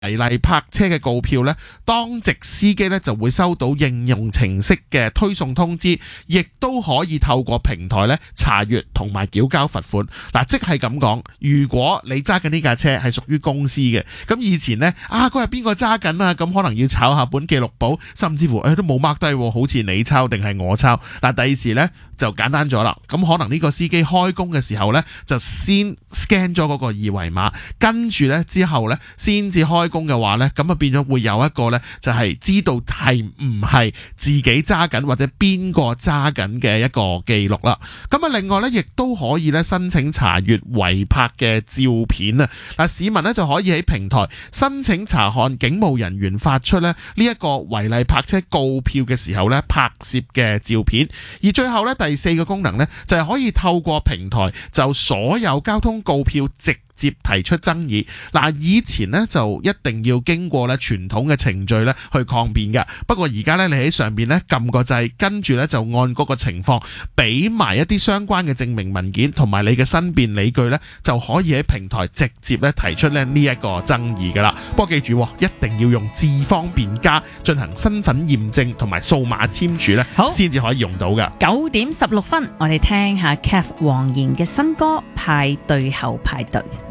違例泊車嘅告票呢，當值司機呢就會收到應用程式嘅推送通知，亦都可以透過平台呢查閱同埋繳交罰款。嗱，即係咁講，如果你揸緊呢架車係屬於公司嘅，咁以前呢嗰日邊個揸緊啊，咁可能要抄下本記錄簿，甚至乎都冇 mark 低，好似你抄定係我抄。嗱，第二時呢就簡單咗啦，咁可能呢個司機開工嘅時候呢，就先 scan 咗嗰個二維碼，跟住呢之後呢先至開工嘅話呢，咁啊變咗會有一個呢，就係知道係唔係自己揸緊或者邊個揸緊嘅一個記錄啦。咁啊另外呢，亦都可以呢申請查閱違泊嘅照片啊。嗱，市民呢就可以喺平台申請查看警務人員發出呢一個違例泊車告票嘅時候呢拍攝嘅照片。而最後呢，第四個功能呢，就係可以透過平台就所有交通告票直接提出爭議。嗱，以前呢，就一定要經過咧傳統嘅程序咧去抗辯嘅，不過而家咧你喺上邊咧撳個掣，跟住咧就按嗰個情況俾埋一啲相關嘅證明文件同埋你嘅申辯理據咧，就可以喺平台直接咧提出咧呢一個爭議噶啦。不過記住，一定要用智方便加進行身份驗證同埋數碼簽署咧，先至可以用到噶。 9:16，我哋聽下 Cath 黃妍嘅新歌《派對後派對》。